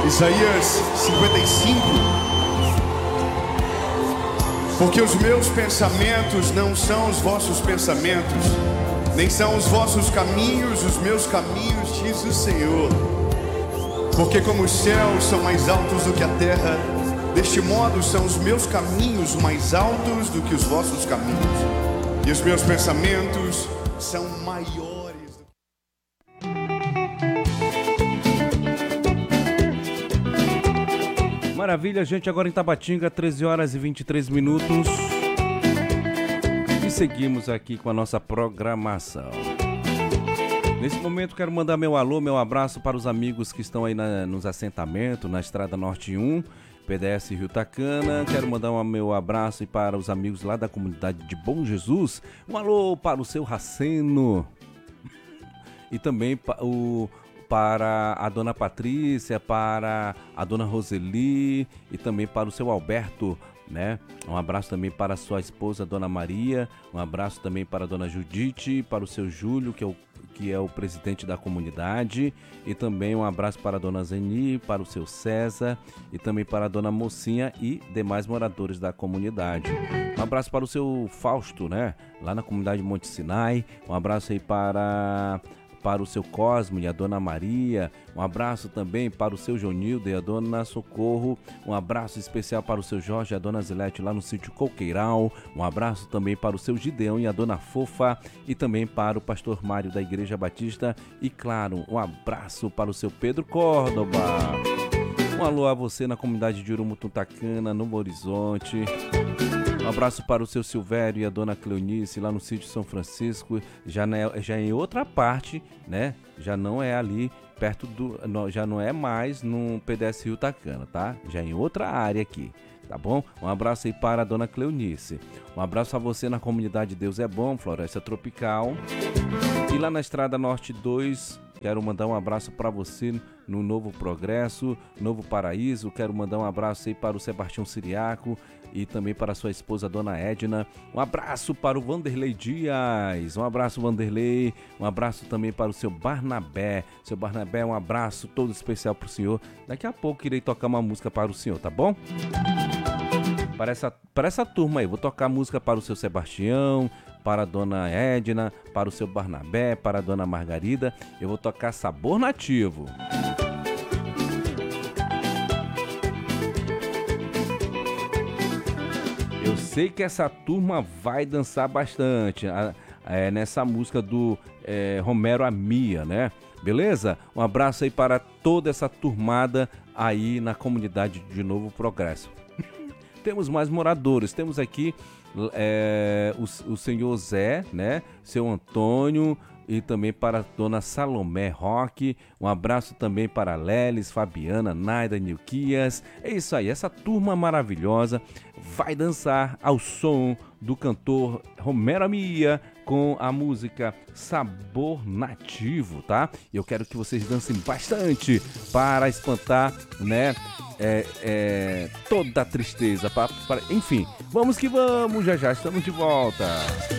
Isaías 55. Porque os meus pensamentos não são os vossos pensamentos, nem são os vossos caminhos os meus caminhos, diz o Senhor. Porque como os céus são mais altos do que a terra, deste modo são os meus caminhos mais altos do que os vossos caminhos, e os meus pensamentos são maiores. Maravilha, gente, agora em Tabatinga, 13 horas e 23 minutos. E seguimos aqui com a nossa programação. Nesse momento quero mandar meu alô, meu abraço para os amigos que estão aí nos assentamentos, na Estrada Norte 1, PDS Rio Tacana. Quero mandar meu abraço para os amigos lá da comunidade de Bom Jesus. Um alô para o seu Raceno. E também para a dona Patrícia, para a dona Roseli e também para o seu Alberto, né? Um abraço também para a sua esposa, dona Maria. Um abraço também para a dona Judite, para o seu Júlio, que é o presidente da comunidade. E também um abraço para a dona Zeni, para o seu César e também para a dona Mocinha e demais moradores da comunidade. Um abraço para o seu Fausto, né? Lá na comunidade Monte Sinai. Um abraço aí para o seu Cosmo e a dona Maria. Um abraço também para o seu Jonildo e a dona Socorro. Um abraço especial para o seu Jorge e a dona Zilete lá no sítio Coqueiral. Um abraço também para o seu Gideão e a dona Fofa e também para o pastor Mário da Igreja Batista. E claro, um abraço para o seu Pedro Córdoba. Um alô a você na comunidade de Urumutuntacana, no Horizonte. Um abraço para o seu Silvério e a dona Cleonice lá no sítio São Francisco, já em outra parte, né? Já não é ali perto já não é mais no PDS Rio Tacana, tá? Já em outra área aqui, tá bom? Um abraço aí para a dona Cleonice. Um abraço a você na comunidade Deus é Bom, Floresta Tropical. E lá na Estrada Norte 2, quero mandar um abraço para você no Novo Progresso, Novo Paraíso. Quero mandar um abraço aí para o Sebastião Siriaco e também para sua esposa, dona Edna. Um abraço para o Vanderlei Dias. Um abraço, Vanderlei. Um abraço também para o seu Barnabé. Seu Barnabé, um abraço todo especial para o senhor. Daqui a pouco irei tocar uma música para o senhor, tá bom? Para essa turma aí, vou tocar música para o seu Sebastião, para a dona Edna, para o seu Barnabé, para a dona Margarida. Eu vou tocar Sabor Nativo. Eu sei que essa turma vai dançar bastante nessa música do Romero Amia, né? Beleza? Um abraço aí para toda essa turmada aí na comunidade de Novo Progresso. Temos mais moradores, temos aqui o senhor Zé, né? Seu Antônio e também para a dona Salomé Roque. Um abraço também para Lelis, Fabiana, Naida, Nilquias. É isso aí, essa turma maravilhosa vai dançar ao som do cantor Romero Amia com a música Sabor Nativo, tá? E eu quero que vocês dancem bastante para espantar, né? Toda a tristeza, enfim, vamos que vamos, já estamos de volta.